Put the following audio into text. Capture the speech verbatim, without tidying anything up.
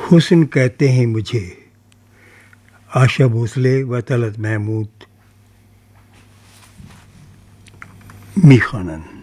हुस्न कहते हैं मुझे आशा भोसले व तलत महमूद मीखानन।